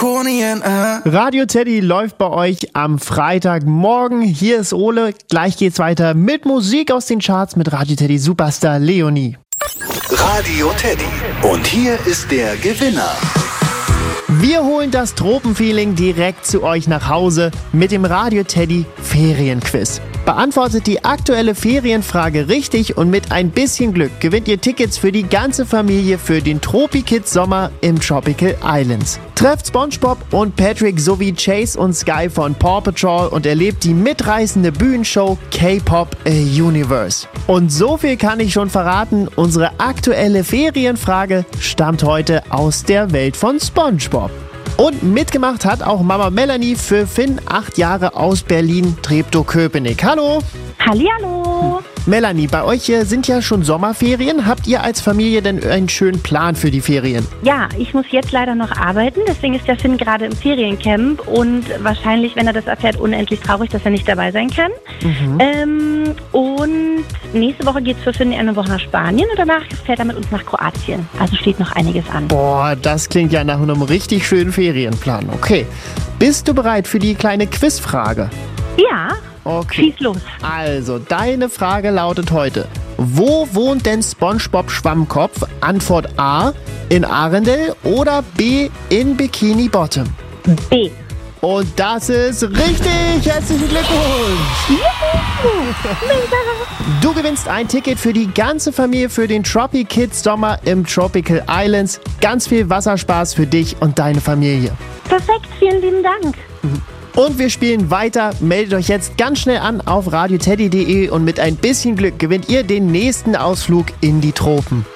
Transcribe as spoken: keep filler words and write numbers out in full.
Draconian, äh. Radio Teddy läuft bei euch am Freitagmorgen. Hier ist Ole. Gleich geht's weiter mit Musik aus den Charts mit Radio Teddy Superstar Leonie. Radio Teddy. Und hier ist der Gewinner. Wir holen das Tropenfeeling direkt zu euch nach Hause mit dem Radio Teddy Ferienquiz. Beantwortet die aktuelle Ferienfrage richtig und mit ein bisschen Glück gewinnt ihr Tickets für die ganze Familie für den Tropi-Kids Sommer im Tropical Islands. Trefft SpongeBob und Patrick sowie Chase und Sky von Paw Patrol und erlebt die mitreißende Bühnenshow K-Pop A Universe. Und so viel kann ich schon verraten, unsere aktuelle Ferienfrage stammt heute aus der Welt von SpongeBob. Und mitgemacht hat auch Mama Melanie für Finn, acht Jahre aus Berlin, Treptow-Köpenick. Hallo! Hallihallo! Melanie, bei euch sind ja schon Sommerferien. Habt ihr als Familie denn einen schönen Plan für die Ferien? Ja, ich muss jetzt leider noch arbeiten, deswegen ist der Finn gerade im Feriencamp und wahrscheinlich, wenn er das erfährt, unendlich traurig, dass er nicht dabei sein kann. Mhm. Ähm, und nächste Woche geht es für Finn eine Woche nach Spanien und danach fährt er mit uns nach Kroatien. Also steht noch einiges an. Boah, das klingt ja nach einem richtig schönen Ferienplan. Okay, bist du bereit für die kleine Quizfrage? Ja. Okay. Schieß los. Also, deine Frage lautet heute: Wo wohnt denn SpongeBob Schwammkopf? Antwort A, in Arendelle oder B, in Bikini Bottom? B. Und das ist richtig! Herzlichen Glückwunsch! Du gewinnst ein Ticket für die ganze Familie für den Tropi Kids Sommer im Tropical Islands. Ganz viel Wasserspaß für dich und deine Familie. Perfekt, vielen lieben Dank. Und wir spielen weiter. Meldet euch jetzt ganz schnell an auf radioteddy punkt de und mit ein bisschen Glück gewinnt ihr den nächsten Ausflug in die Tropen.